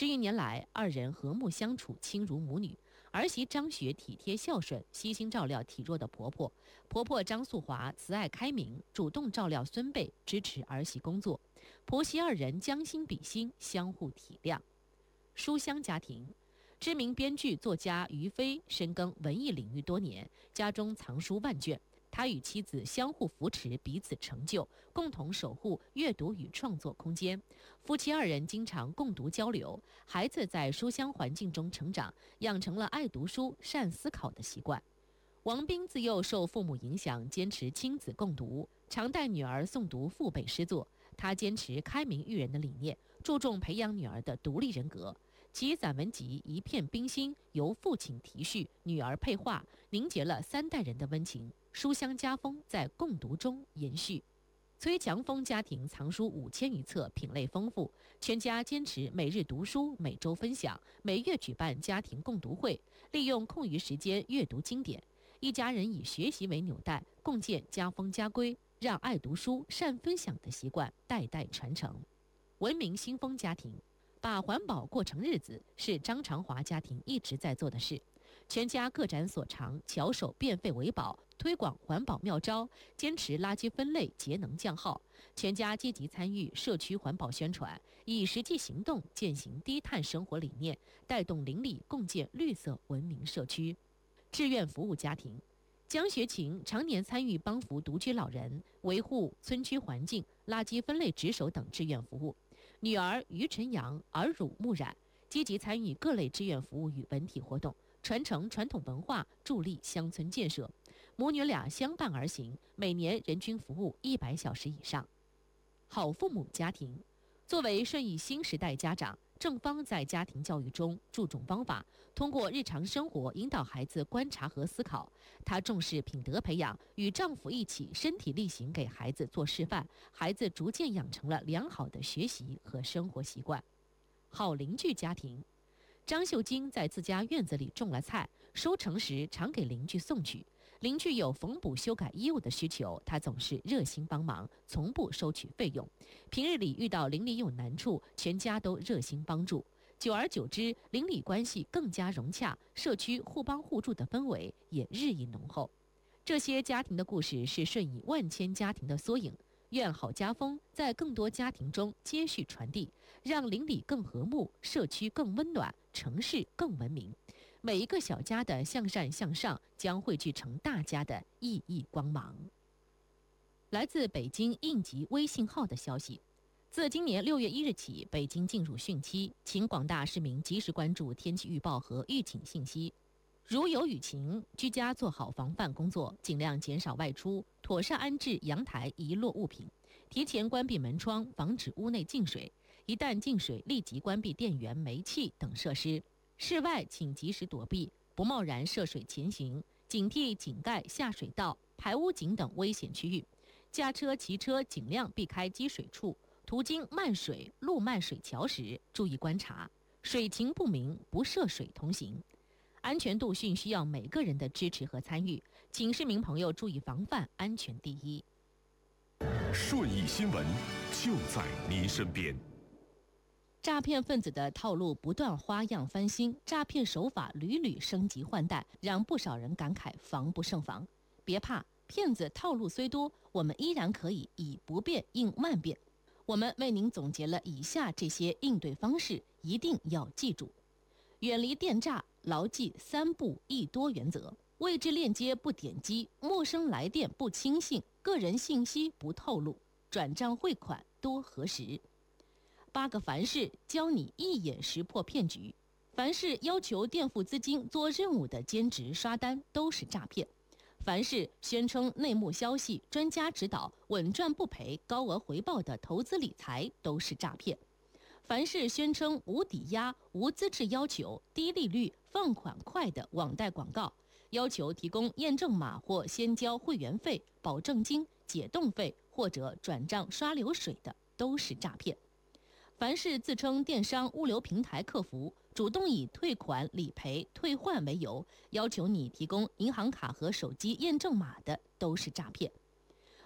10余年来，二人和睦相处，亲如母女。儿媳张雪体贴孝顺，悉心照料体弱的婆婆；婆婆张素华慈爱开明，主动照料孙辈，支持儿媳工作。婆媳二人将心比心，相互体谅。书香家庭，知名编剧作家于飞深耕文艺领域多年，家中藏书万卷。他与妻子相互扶持，彼此成就，共同守护阅读与创作空间。夫妻二人经常共读交流，孩子在书香环境中成长，养成了爱读书、善思考的习惯。王斌自幼受父母影响，坚持亲子共读，常带女儿诵读父辈诗作。他坚持开明育人的理念，注重培养女儿的独立人格。其散文集《一片冰心》由父亲题序，女儿配画，凝结了3代人的温情。书香家风在共读中延续。崔强峰家庭藏书5000余册，品类丰富，全家坚持每日读书，每周分享，每月举办家庭共读会，利用空余时间阅读经典。一家人以学习为纽带，共建家风家规，让爱读书、善分享的习惯代代传承。文明新风家庭把环保过成日子，是张长华家庭一直在做的事。全家各展所长，巧手变废为宝，推广环保妙招，坚持垃圾分类、节能降耗。全家积极参与社区环保宣传，以实际行动践行低碳生活理念，带动邻里共建绿色文明社区。志愿服务家庭，江学勤常年参与帮扶独居老人、维护村区环境、垃圾分类值守等志愿服务。女儿于晨阳耳濡目染，积极参与各类志愿服务与文体活动，传承传统文化，助力乡村建设。母女俩相伴而行，每年人均服务100小时以上。好父母家庭，作为顺义新时代家长，郑芳在家庭教育中注重方法，通过日常生活引导孩子观察和思考。她重视品德培养，与丈夫一起身体力行给孩子做示范，孩子逐渐养成了良好的学习和生活习惯。好邻居家庭，张秀晶在自家院子里种了菜，收成时常给邻居送去。邻居有缝补修改衣物的需求，她总是热心帮忙，从不收取费用。平日里遇到邻里有难处，全家都热心帮助。久而久之，邻里关系更加融洽，社区互帮互助的氛围也日益浓厚。这些家庭的故事是顺义万千家庭的缩影。愿好家风在更多家庭中接续传递，让邻里更和睦，社区更温暖，城市更文明。每一个小家的向善向上，将汇聚成大家的熠熠光芒。来自北京应急微信号的消息，自今年6月1日起，北京进入汛期，请广大市民及时关注天气预报和预警信息。如有雨情，居家做好防范工作，尽量减少外出，妥善安置阳台遗落物品，提前关闭门窗，防止屋内进水。一旦进水，立即关闭电源、煤气等设施。室外请及时躲避，不贸然涉水前行，警惕井盖、下水道、排污井等危险区域。驾车、骑车尽量避开积水处，途经漫水、路漫水桥时，注意观察，水情不明，不涉水同行。安全度训需要每个人的支持和参与，请市民朋友注意防范，安全第一。 顺义新闻就在您身边。 诈骗分子的套路不断花样翻新，诈骗手法屡屡升级换代，让不少人感慨防不胜防。别怕，骗子套路虽多，我们依然可以以不变应万变。我们为您总结了以下这些应对方式，一定要记住：远离电诈，牢记3不1多原则，未知链接不点击，陌生来电不轻信，个人信息不透露，转账汇款多核实。8个凡是教你一眼识破骗局。凡是要求垫付资金做任务的兼职刷单都是诈骗。凡是宣称内幕消息、专家指导、稳赚不赔、高额回报的投资理财都是诈骗。凡是宣称无抵押、无资质要求、低利率、放款快的网贷广告，要求提供验证码或先交会员费、保证金、解冻费或者转账刷流水的都是诈骗。凡是自称电商物流平台客服，主动以退款、理赔、退换为由，要求你提供银行卡和手机验证码的都是诈骗。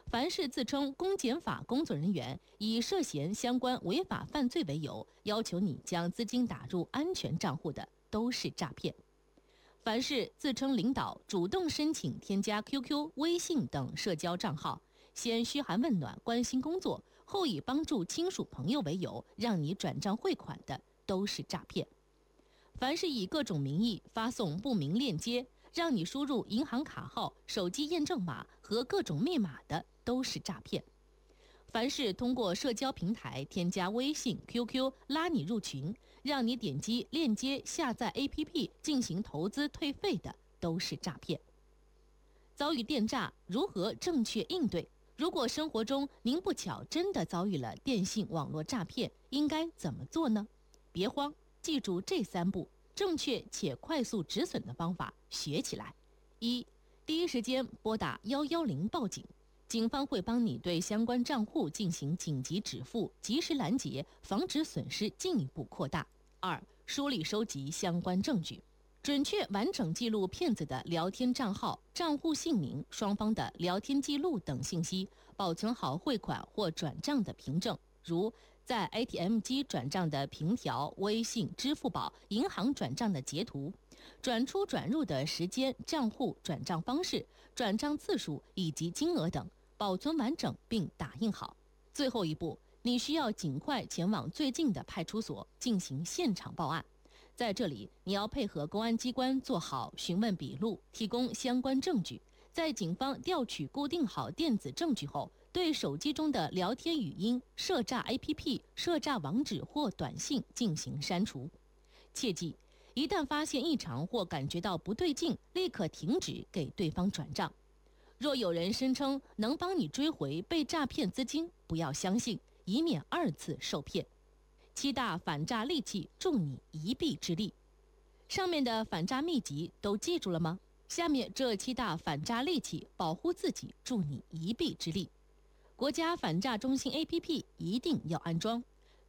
凡是自称公检法工作人员，以涉嫌相关违法犯罪为由，要求你将资金打入安全账户的，都是诈骗。凡是自称领导主动申请添加 QQ、微信等社交账号，先嘘寒问暖、关心工作，后以帮助亲属朋友为由，让你转账汇款的，都是诈骗。凡是以各种名义发送不明链接，让你输入银行卡号、手机验证码和各种密码的，都是诈骗。凡是通过社交平台添加微信、QQ 拉你入群，让你点击链接下载 APP 进行投资退费的，都是诈骗。遭遇电诈，如何正确应对？如果生活中您不巧真的遭遇了电信网络诈骗，应该怎么做呢？别慌，记住这3步正确且快速止损的方法，学起来。1. 第一时间拨打110报警，警方会帮你对相关账户进行紧急止付，及时拦截，防止损失进一步扩大。2. 梳理收集相关证据，准确完整记录骗子的聊天账号、账户姓名、双方的聊天记录等信息，保存好汇款或转账的凭证，如在 ATM 机转账的凭条、微信、支付宝、银行转账的截图，转出转入的时间、账户、转账方式、转账次数以及金额等，保存完整并打印好。最后一步，你需要尽快前往最近的派出所进行现场报案。在这里，你要配合公安机关做好询问笔录，提供相关证据。在警方调取固定好电子证据后，对手机中的聊天语音、涉诈 APP、涉诈网址或短信进行删除。切记，一旦发现异常或感觉到不对劲，立刻停止给对方转账。若有人声称能帮你追回被诈骗资金，不要相信，以免2次受骗。7大反诈利器，助你一臂之力。上面的反诈秘籍都记住了吗？下面这7大反诈利器，保护自己，助你一臂之力。国家反诈中心 APP 一定要安装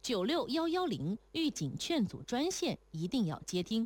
，96110预警劝阻专线一定要接听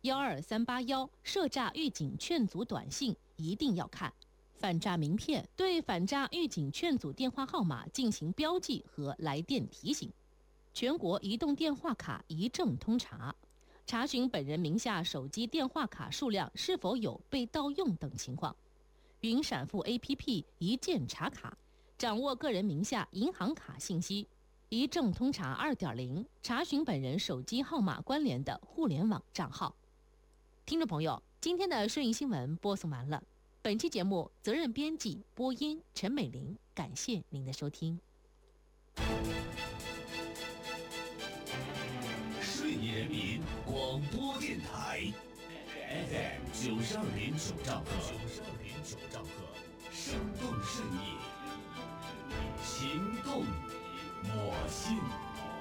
，12381涉诈预警劝阻短信一定要看。反诈名片对反诈预警劝阻电话号码进行标记和来电提醒。全国移动电话卡一证通查，查询本人名下手机电话卡数量是否有被盗用等情况。云闪付 APP 一键查卡，掌握个人名下银行卡信息。一证通查 2.0 查询本人手机号码关联的互联网账号。听众朋友，今天的顺义新闻播送完了。本期节目责任编辑播音陈美玲，感谢您的收听。 顺义人民广播电台 FM 92.9兆赫，生动顺义，行动我心。